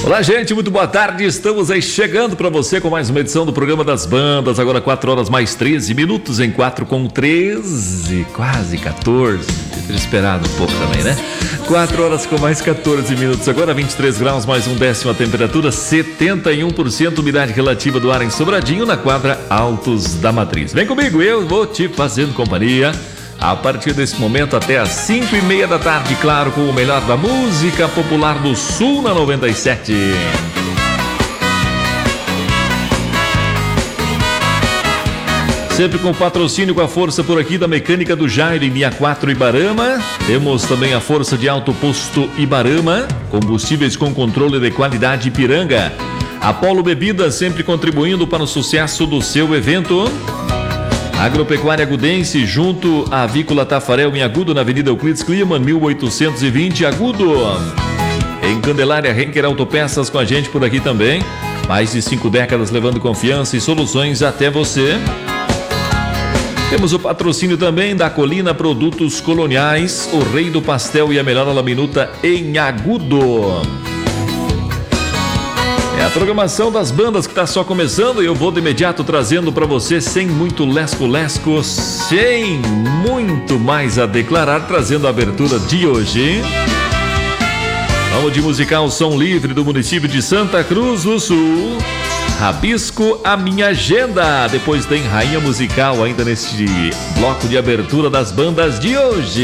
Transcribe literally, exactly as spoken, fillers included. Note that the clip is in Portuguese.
Olá, gente, muito boa tarde. Estamos aí chegando para você com mais uma edição do programa das bandas. Agora quatro horas mais treze minutos, em quatro com treze, quase quatorze. Ter esperado um pouco também, né? quatro horas com mais quatorze minutos. Agora vinte e três graus, mais um décimo a temperatura, setenta e um por cento umidade relativa do ar em Sobradinho, na quadra Altos da Matriz. Vem comigo, eu vou te fazendo companhia a partir desse momento até às cinco e meia da tarde, claro, com o melhor da música popular do Sul na noventa e sete. Sempre com patrocínio, com a força por aqui da Mecânica do Jairo em Mia quatro Ibarama. Temos também a força de Alto Posto Ibarama, combustíveis com controle de qualidade Ipiranga. Apolo Bebidas, sempre contribuindo para o sucesso do seu evento. Agropecuária Agudense, junto à Avícola Tafarel em Agudo, na Avenida Euclides Kliman, mil oitocentos e vinte, Agudo. Em Candelária, Henker Autopeças com a gente por aqui também. Mais de cinco décadas levando confiança e soluções até você. Temos o patrocínio também da Colina Produtos Coloniais, o Rei do Pastel e a melhor laminuta em Agudo. É a programação das bandas que está só começando e eu vou de imediato trazendo para você, sem muito lesco-lesco, sem muito mais a declarar, trazendo a abertura de hoje. Vamos de musical Som Livre do município de Santa Cruz do Sul. Rabisco a minha agenda. Depois tem Rainha Musical ainda neste bloco de abertura das bandas de hoje.